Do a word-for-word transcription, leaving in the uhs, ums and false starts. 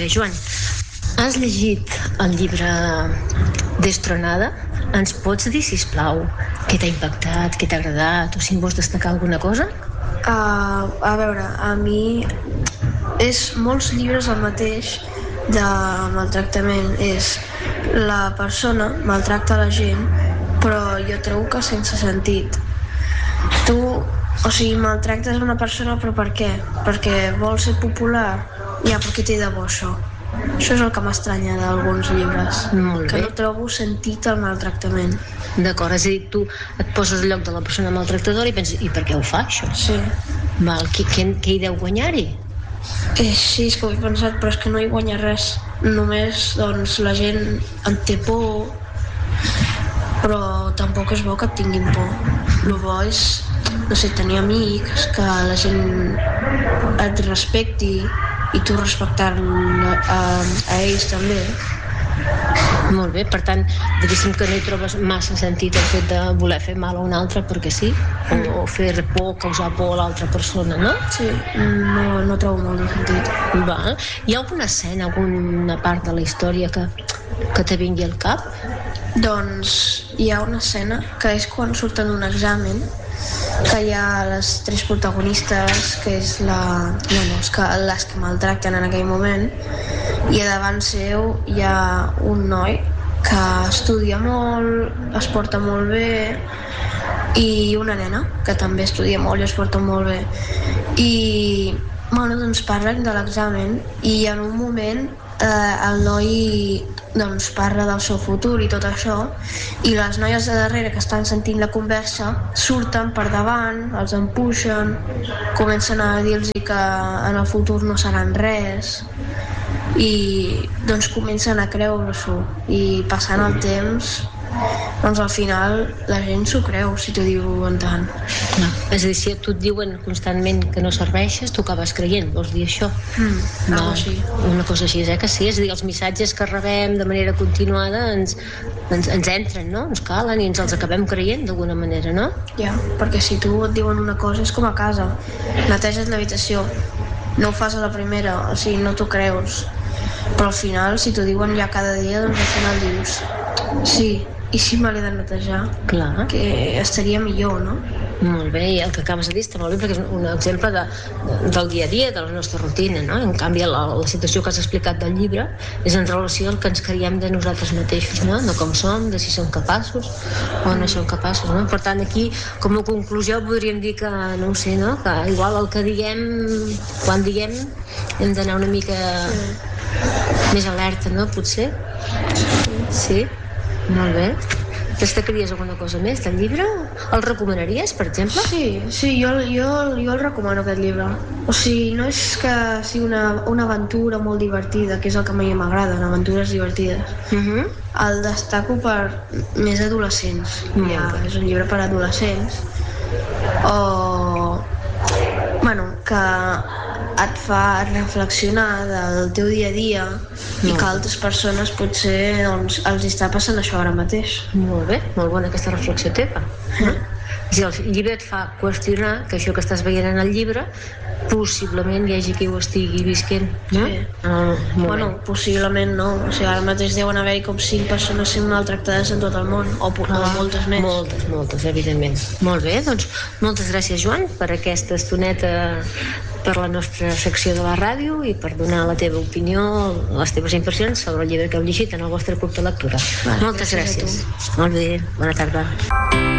bé, Joan. Has llegit el llibre Destronada? Ens pots dir, sisplau, què t'ha impactat, què t'ha agradat, o si en vols destacar alguna cosa? Uh, a veure, a mi és molts llibres el mateix de maltractament. És la persona maltracta la gent, però jo trobo que sense sentit. Tu, o sigui, maltractes una persona, però per què? Perquè vol ser popular? Ja, per què té de bo això? Això és el que m'estranya d'alguns llibres. Molt bé. Que no trobo sentit al maltractament. D'acord, és a dir, tu et poses al lloc de la persona maltractadora i penses, i per què ho fa, això? Sí. Val, què, què, què hi deu guanyar-hi? Eh, sí, és que ho he pensat, però és que no hi guanya res. Només, doncs, la gent en té por, però tampoc és bo que et tinguin por. El bo és, no sé, tenir amics, que la gent et respecti i tu respectar a, a ells també. Molt bé, per tant, diguéssim que no hi trobes massa sentit el fet de voler fer mal a un altre perquè sí, o, o fer por, causar por a l'altra persona, no? Sí, no, no trobo molt de sentit. Val. Hi ha alguna escena, alguna part de la història que, que te vingui al cap? Doncs hi ha una escena que és quan surten d'un examen, que hi ha les tres protagonistes, que és la, bueno, és que les que maltracten en aquell moment, i a davant seu hi ha un noi que estudia molt, es porta molt bé, i una nena que també estudia molt i es porta molt bé. I bueno, doncs parlen de l'examen i en un moment eh, el noi doncs parla del seu futur i tot això, i les noies de darrere que estan sentint la conversa surten per davant, els empuixen, comencen a dir-los que en el futur no seran res, i doncs comencen a creure-s'ho, i passant el temps doncs al final la gent s'ho creu si t'ho diuen tant. No. És a dir, si a tu et diuen constantment que no serveixes, tu acabes creient, vols dir això? Mm, no, algo així. Una cosa així, eh, que sí, és a dir, els missatges que rebem de manera continuada ens, ens, ens entren, no? Ens calen i ens els acabem creient d'alguna manera, no? Ja, perquè si tu et diuen una cosa és com a casa, neteges l'habitació, no ho fas a la primera, o sigui, no t'ho creus, però al final si t'ho diuen ja cada dia, doncs al final dius sí, i si me l'he de netejar? Clar. Que estaria millor, no? Molt bé, i el que acabes de dir està molt bé perquè és un exemple de, de, del dia a dia, de la nostra rutina, no? En canvi, la, la situació que has explicat del llibre és en relació al que ens creiem de nosaltres mateixos, no? De com som, de si som capaços o no som capaços, no? Per tant, aquí, com a conclusió, podríem dir que, no ho sé, no? Que igual el que diguem, quan diguem, hem d'anar una mica sí. més alerta, no? Potser? Sí? Molt bé. Destacaries alguna cosa més del llibre? El recomanaries, per exemple? Sí, sí, jo, jo, jo el recomano, aquest llibre. O sigui, no és que sigui una, una aventura molt divertida, que és el que a mi m'agrada, aventures divertides. Uh-huh. El destaco per més adolescents. Ja, és un llibre per adolescents. O... Bueno, que et fa reflexionar del teu dia a dia i que altres persones potser doncs, els està passant això ara mateix. Molt bé, molt bona aquesta reflexió teva. Mm. Si el llibre et fa qüestionar que això que estàs veient en el llibre possiblement hi hagi qui ho estigui visquent, no? Sí. Ah, bueno, possiblement no. O sigui, ara mateix deuen haver-hi com cinc persones sent maltractades en tot el món, o, ah, o moltes més. Moltes, moltes, evidentment. Molt bé, doncs moltes gràcies, Joan, per aquesta estoneta per la nostra secció de la ràdio i per donar la teva opinió, les teves impressions sobre el llibre que heu llegit en el vostre club de lectura. Vale, moltes gràcies. gràcies. Molt bé, bona tarda.